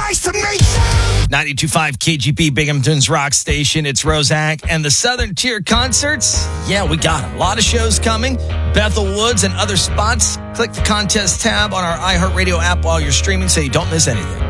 nice to meet you. 92.5 KGP, Binghamton's rock station. It's Roszak and the Southern Tier concerts. Yeah, we got them. A lot of shows coming. Bethel Woods and other spots. Click the contest tab on our iHeartRadio app while you're streaming so you don't miss anything.